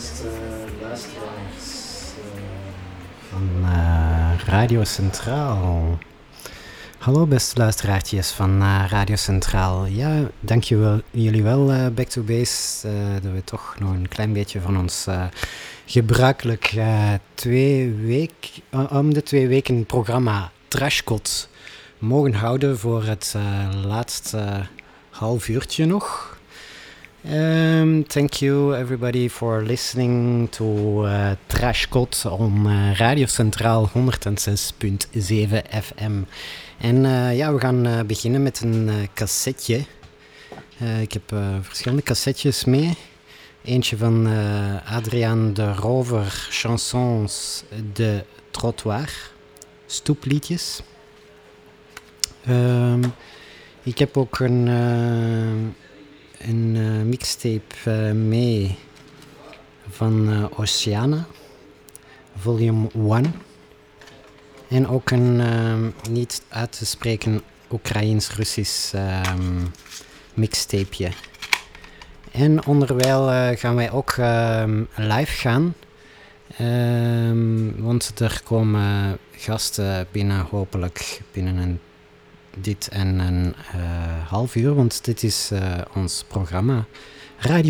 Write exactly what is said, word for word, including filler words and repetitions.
beste luisteraars uh, van uh, Radio Centraal. Hallo beste luisteraartjes van uh, Radio Centraal. Ja, dank je wel, jullie wel, uh, Back to Base, uh, dat we toch nog een klein beetje van ons uh, gebruikelijk uh, twee week, uh, om de twee weken het programma Trashcode mogen houden voor het uh, laatste uh, half uurtje nog. Um, thank you everybody for listening to uh, Trashcode on uh, Radio Centraal honderdzes komma zeven F M. En uh, ja, we gaan uh, beginnen met een uh, cassetje. Uh, ik heb uh, verschillende cassetjes mee. Eentje van uh, Adriaan de Rover, Chansons de Trottoir, stoepliedjes. Um, ik heb ook een... Uh, een uh, mixtape uh, mee van uh, Oceana, volume één. En ook een uh, niet uit te spreken Oekraïens-Russisch um, mixtapeje. En onderwijl uh, gaan wij ook uh, live gaan. Um, want er komen gasten binnen, hopelijk binnen een dit en een uh, half uur, want dit is uh, ons programma Radio